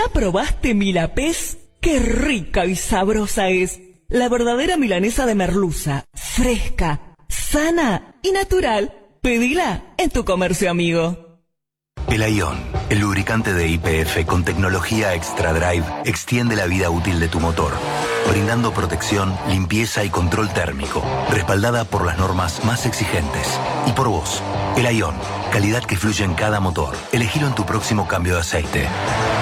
¿Ya probaste Milapés? ¡Qué rica y sabrosa es! La verdadera milanesa de merluza, fresca, sana y natural. Pedila en tu comercio amigo. El Ion, el lubricante de YPF con tecnología Extra Drive, extiende la vida útil de tu motor, brindando protección, limpieza y control térmico, respaldada por las normas más exigentes. Y por vos, el Ion, calidad que fluye en cada motor. Elegilo en tu próximo cambio de aceite.